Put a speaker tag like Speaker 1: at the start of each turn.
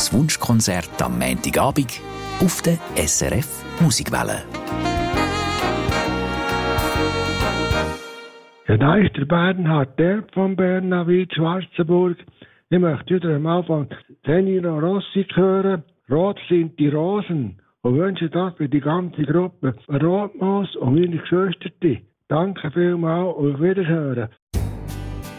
Speaker 1: das Wunschkonzert am Montagabend auf der SRF Musikwelle.
Speaker 2: Ja, da ist der Bernhard Derb von Bernavit Schwarzenburg. Ich möchte wieder einmal von Tenino Rossi hören. Rot sind die Rosen. Und wünsche das für die ganze Gruppe. Rotmaus und meine Geschwister. Danke vielmals und auf Wiederhören.